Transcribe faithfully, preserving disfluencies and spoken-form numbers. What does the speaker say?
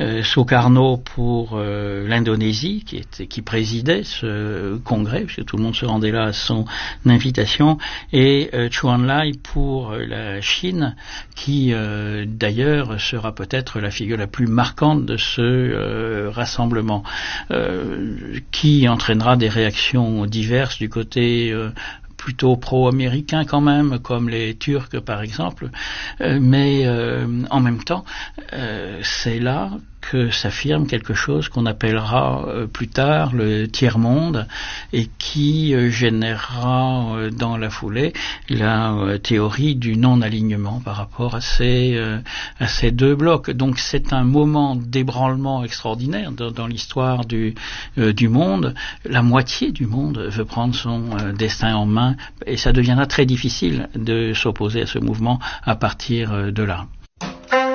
euh, Sukarno pour euh, l'Indonésie, qui, était, qui présidait ce congrès, puisque tout le monde se rendait là à son invitation, et euh, Zhou Enlai pour euh, la Chine, qui euh, d'ailleurs sera peut-être la figure la plus marquante de ce euh, rassemblement, euh, qui entraînera des réactions diverses du côté euh, plutôt pro-américain quand même, comme les Turcs par exemple, euh, mais euh, en même temps, euh, c'est là que s'affirme quelque chose qu'on appellera euh, plus tard le tiers-monde et qui euh, générera euh, dans la foulée la euh, théorie du non-alignement par rapport à ces, euh, à ces deux blocs. Donc c'est un moment d'ébranlement extraordinaire dans, dans l'histoire du, euh, du monde. La moitié du monde veut prendre son euh, destin en main et ça deviendra très difficile de s'opposer à ce mouvement à partir euh, de là.